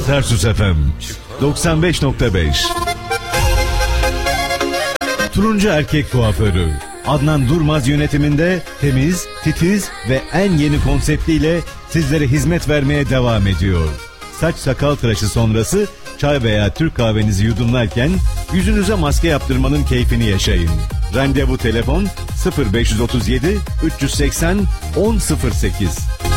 Tarsus FM 95.5. Turuncu Erkek Kuaförü Adnan Durmaz yönetiminde temiz, titiz ve en yeni konseptiyle sizlere hizmet vermeye devam ediyor. Saç sakal tıraşı sonrası çay veya Türk kahvenizi yudumlarken yüzünüze maske yaptırmanın keyfini yaşayın. Randevu telefon 0537 380 1008.